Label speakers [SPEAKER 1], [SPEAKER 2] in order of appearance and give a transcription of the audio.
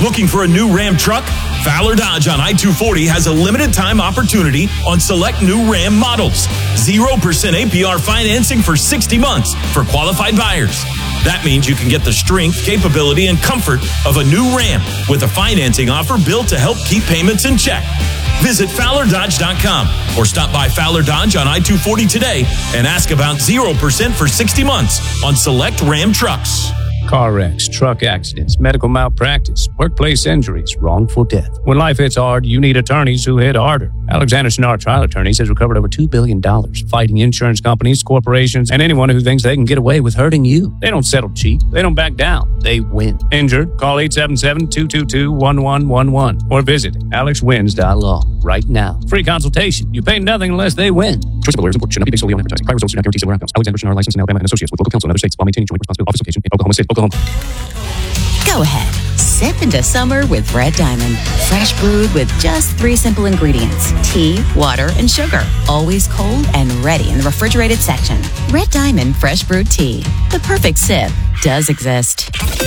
[SPEAKER 1] Looking for a new Ram truck? Fowler Dodge on I-240 has a limited time opportunity on select new Ram models. 0% APR financing for 60 months for qualified buyers. That means you can get the strength, capability, and comfort of a new Ram with a financing offer built to help keep payments in check. Visit FowlerDodge.com or stop by Fowler Dodge on I-240 today and ask about 0% for 60 months on select Ram trucks.
[SPEAKER 2] Car wrecks, truck accidents, medical malpractice, workplace injuries, wrongful death. When life hits hard, you need attorneys who hit harder. Alexander Schnarr Trial Attorneys has recovered over $2 billion, fighting insurance companies, corporations, and anyone who thinks they can get away with hurting you. They don't settle cheap. They don't back down. They win. Injured? Call 877-222-1111 or visit alexwins.law right now. Free consultation. You pay nothing unless they win. Choice of lawyers and should not be based solely on advertising. Prior results do not guarantee similar outcomes. Alexander Schnarr, licensed in Alabama and Associates with local counsel in other states while maintaining joint responsibility office location in Oklahoma City, Oklahoma.
[SPEAKER 3] Go ahead. Sip into summer with Red Diamond. Fresh brewed with just 3 simple ingredients. Tea, water, and sugar. Always cold and ready in the refrigerated section. Red Diamond Fresh Brewed Tea. The perfect sip does exist.